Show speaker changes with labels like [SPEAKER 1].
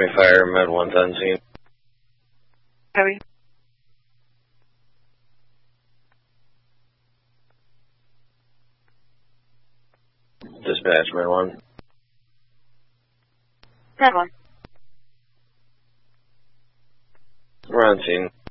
[SPEAKER 1] County Fire, Med 1's on scene.
[SPEAKER 2] Heavy.
[SPEAKER 1] Dispatch, Med 1.
[SPEAKER 2] Med 1.
[SPEAKER 1] We're on scene.